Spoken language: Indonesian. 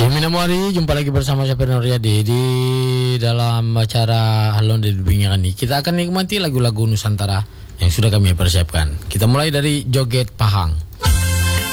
Minamori, jumpa lagi bersama saya Pernur Riyadi di dalam acara Halon di Bingungan ini. Kita akan nikmati lagu-lagu Nusantara yang sudah kami persiapkan. Kita mulai dari Joget Pahang.